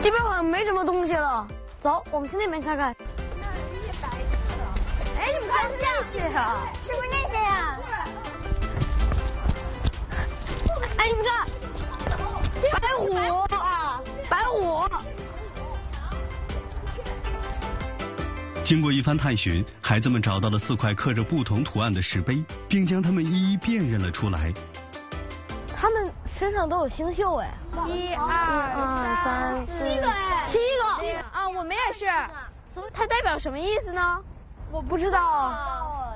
这边好像没什么东西了，走，我们去那边看看。 那一些白色的。哎，你们看这些啊？是不是那些呀？ 哎，你们看，白虎啊，白虎。 经过一番探寻，孩子们找到了4块刻着不同图案的石碑，并将它们一一辨认了出来。 他们身上都有星宿哎 ，1、2、3、4、7个哎 ，7个啊，我们也是。它代表什么意思呢？ 我不知道。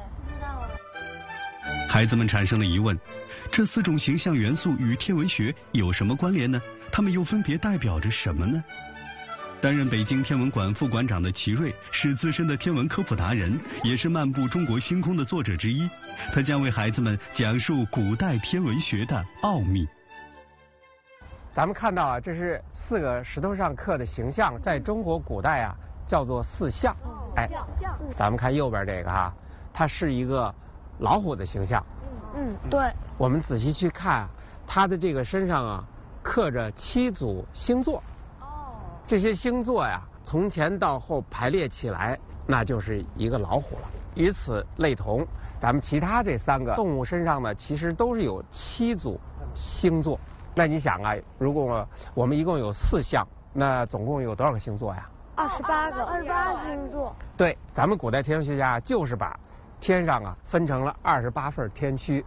孩子们产生了疑问：这4种形象元素与天文学有什么关联呢？它们又分别代表着什么呢？担任北京天文馆副馆长的齐瑞是资深的天文科普达人，也是《漫步中国星空》的作者之一。他将为孩子们讲述古代天文学的奥秘。 咱们看到啊，这是4个石头上刻的形象，在中国古代啊叫做4象。哎，咱们看右边这个哈，它是一个老虎的形象。 对。 我们仔细去看啊，它的这个身上啊刻着7组星座。这些星座呀，从前到后排列起来，那就是一个老虎了。与此类同，咱们其他这3个动物身上呢，其实都是有7组星座。那你想啊，如果我们一共有4象，那总共有多少个星座呀 ？28个，28个星座。 对，咱们古代天文学家就是把天上啊分成了28份天区。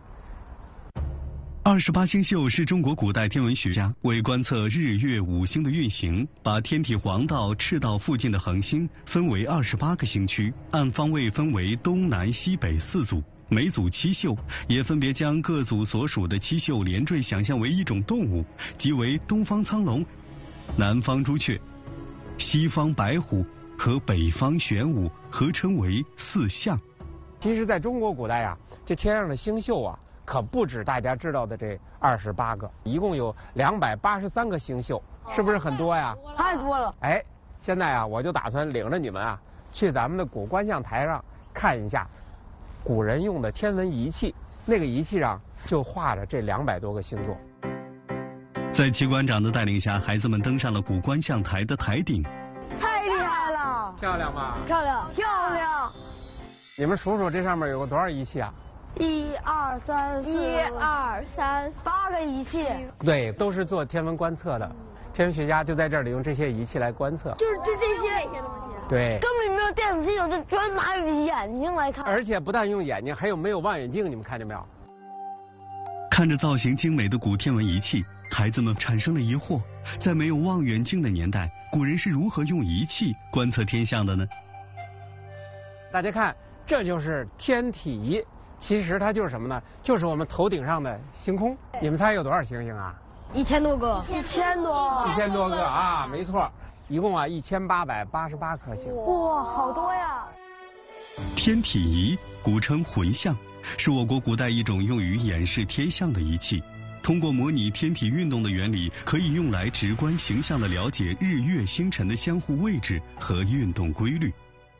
28星宿是中国古代天文学家为观测日月5星的运行，把天体黄道、赤道附近的恒星分为28个星区，按方位分为东南西北4组，每组7宿，也分别将各组所属的7宿连缀想象为一种动物，即为东方苍龙、南方朱雀、西方白虎和北方玄武，合称为4象。 其实在中国古代啊，这天上的星宿啊可不止大家知道的这28个，一共有283个星宿，是不是很多呀？ 太多了。 哎，现在啊，我就打算领着你们啊，去咱们的古观象台上看一下古人用的天文仪器，那个仪器上就画着这200多个星座。 在齐馆长的带领下，孩子们登上了古观象台的台顶。 太厉害了！ 漂亮吧？ 漂亮，漂亮。 你们数数这上面有多少仪器啊 ？1、2、3、 1、2、3、 8个仪器。 对，都是做天文观测的。天文学家就在这里用这些仪器来观测。 就这些东西。 对。 根本没有电子系统，就专拿眼睛来看。 而且不但用眼睛，还有没有望远镜？你们看见没有？ 看着造型精美的古天文仪器，孩子们产生了疑惑：在没有望远镜的年代，古人是如何用仪器观测天象的呢？ 大家看，这就是天体仪。其实它就是什么呢？就是我们头顶上的星空。你们猜有多少星星啊 ？1000多个。1000多。 1000多个啊，没错，一共啊1888颗星。 哇，好多呀！ 天体仪古称浑象，是我国古代一种用于演示天象的仪器。通过模拟天体运动的原理，可以用来直观形象地了解日月星辰的相互位置和运动规律。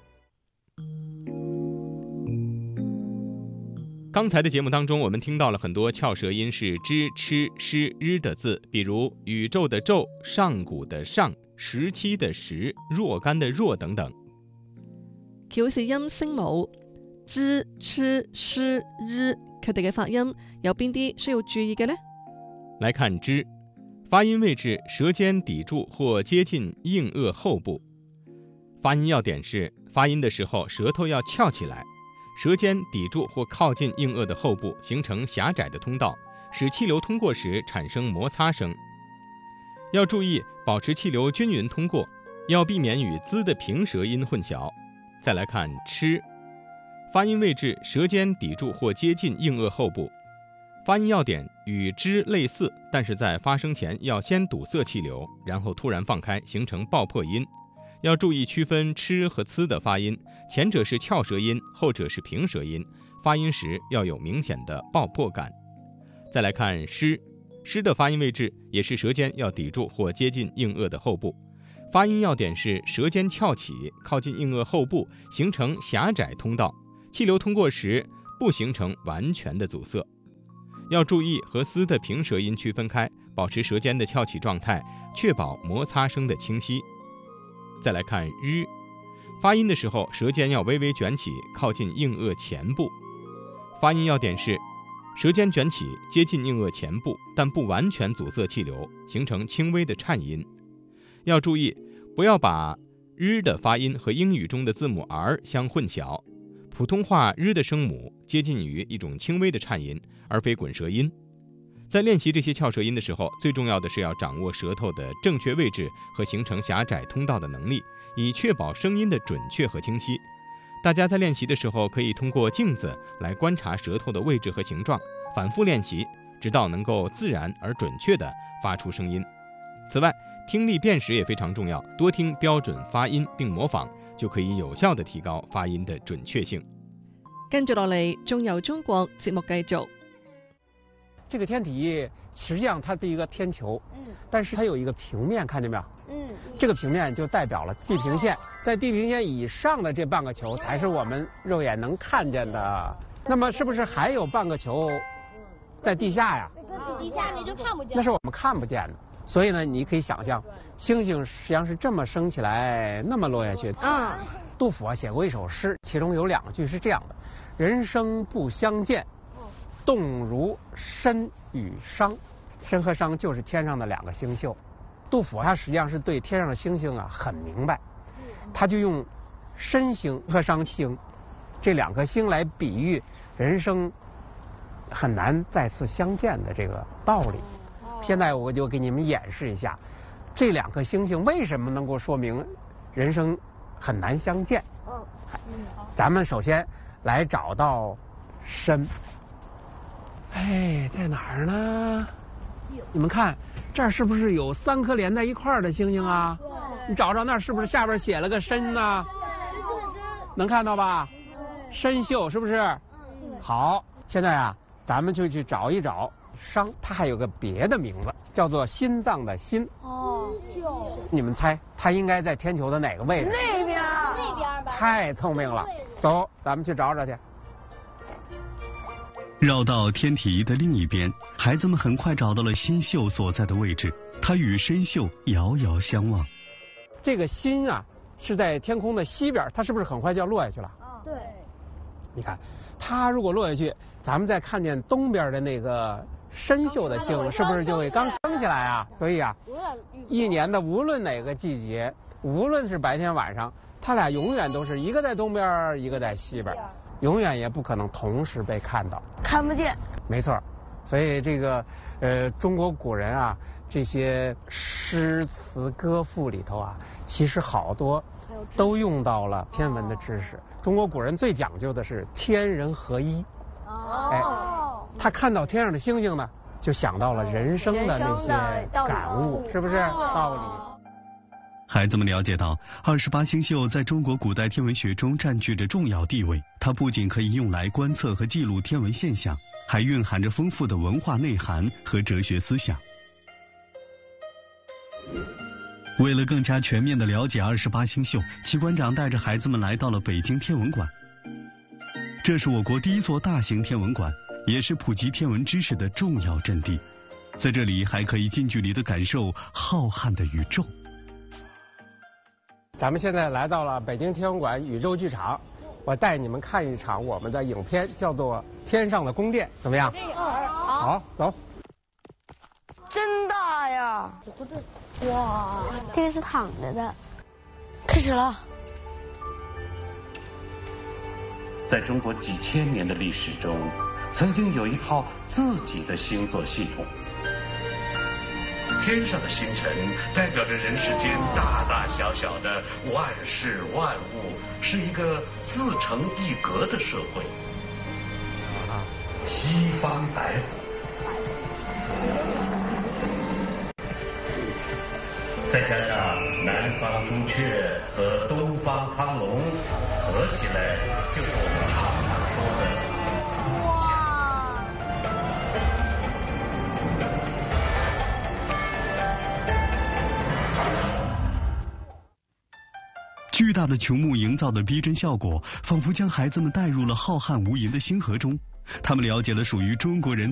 刚才的节目当中，我们听到了很多翘舌音是支、吃、诗、日的字，比如宇宙的宙、上古的上、17的十、若干的若等等。 翹舌音聲母支、吃、詩、日，佢哋嘅發音有邊啲需要注意嘅呢？ 來看支，發音位置舌尖抵住或接近硬腭後部。發音要點是發音的時候舌頭要翹起來，舌尖抵住或靠近硬腭的後部，形成狹窄的通道，使氣流通過時產生摩擦聲。要注意保持氣流均勻通過，要避免與滋的平舌音混淆。再來看吃，發音位置舌尖抵住或接近硬腭後部。發音要點與支類似，但是在發聲前要先堵塞氣流，然後突然放開，形成爆破音。要注意區分吃和呲的發音，前者是翹舌音，後者是平舌音，發音時要有明顯的爆破感。再來看詩，詩的發音位置也是舌尖要抵住或接近硬腭的後部，發音要點是舌尖翹起，靠近硬腭後部，形成狹窄通道，氣流通過時不形成完全的阻塞。要注意和嘶的平舌音區分開，保持舌尖的翹起狀態， 确保摩擦声的清晰。再来看日，发音的时候舌尖要微微卷起，靠近硬腭前部。发音要点是舌尖卷起，接近硬腭前部，但不完全阻塞气流，形成轻微的颤音。要注意，不要把日的发音和英语中的字母 r 相混淆。普通话日的声母接近于一种轻微的颤音，而非滚舌音。在练习这些翘舌音的时候，最重要的是要掌握舌头的正确位置和形成狭窄通道的能力，以确保声音的准确和清晰。大家在练习的时候，可以通过镜子来观察舌头的位置和形状，反复练习，直到能够自然而准确地发出声音。此外，听力辨识也非常重要，多听标准发音并模仿，就可以有效地提高发音的準確性。 跟住落嚟，仲由中國節目繼續。 这个天體實際上它是一個天球，但是它有一個平面，看見沒有？這個平面就代表了地平線，在地平線以上的這半個球才是我們肉眼能看見的。那麼是不是還有半個球在地下呀？ 地下你就看不見， 那是我們看不見的。所以呢，你可以想象，星星實際上是這麼升起來，那麼落下去。杜甫啊寫過一首詩，其中有2句是這樣的：人生不相見，動如申與商。申和商就是天上的2個星宿。杜甫他實際上是對天上的星星啊很明白，他就用申星和商星這2顆星來比喻人生很難再次相見的這個道理。現在我就給你們演示一下，這2顆星星為什麼能夠說明人生很難相見。咱們首先來找到申。哎，在哪兒呢？你們看，這兒是不是有3顆連在一塊兒的星星啊？你找找那兒是不是下邊寫了個申呢？能看到吧？申宿是不是？好，現在啊，咱們就去找一找商，它還有個別的名字，叫做心臟的心。你們猜它應該在天球的哪個位置？ 那邊吧。 太聰明了，走，咱們去找找去。 繞到天體儀的另一邊，孩子們很快找到了心宿所在的位置，它與申宿遙遙相望。 這個心啊，是在天空的西邊，它是不是很快就要落下去了？ 對。 你看，它如果落下去，咱們再看見東邊的那個申宿的星，是不是就會剛升起來啊？所以啊，一年的無論哪個季節，無論是白天晚上，它倆永遠都是一個在東邊，一個在西邊，永遠也不可能同時被看到， 看不見。 沒錯，所以這個中國古人啊，這些詩詞歌賦裡頭啊，其實好多都用到了天文的知識。中國古人最講究的是天人合一。哎，他看到天上的星星呢，就想到了人生的那些感悟，是不是道理？ 孩子们了解到，28星宿在中国古代天文學中佔據着重要地位。它不僅可以用來觀測和記錄天文現象，還蘊含着豐富的文化內涵和哲學思想。為了更加全面地了解28星宿，齊館長帶着孩子們來到了北京天文館。這是我國第一座大型天文館，也是普及天文知識的重要陣地。在這裡還可以近距離地感受浩瀚的宇宙。 咱們現在來到了北京天文館宇宙劇場，我帶你們看一場我們的影片，叫做《天上的宮殿》，怎麼樣？好，走。 真大呀！哇，這個是躺着的。開始了。 在中國幾千年的歷史中，曾經有一套自己的星座系統。天上的星辰代表着人世間大大小小的萬事萬物，是一個自成一格的社會。西方白虎，再加上南方朱雀和東方蒼龍，合起來就是我們常常說的四象。 巨大的穹幕營造的逼真效果，仿佛將孩子們帶入了浩瀚無垠的星河中。他們了解了屬於中國人